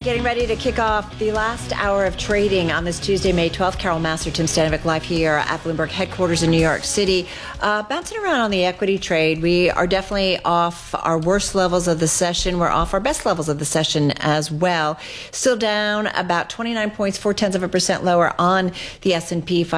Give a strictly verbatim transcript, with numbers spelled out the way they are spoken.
Getting ready to kick off the last hour of trading on this Tuesday, May twelfth. Carol Massar, Tim Stanovic live here at Bloomberg headquarters in New York City. Uh, bouncing around on the equity trade. We are definitely off our worst levels of the session. We're off our best levels of the session as well. Still down about twenty-nine points, four tenths of a percent lower on the S and P five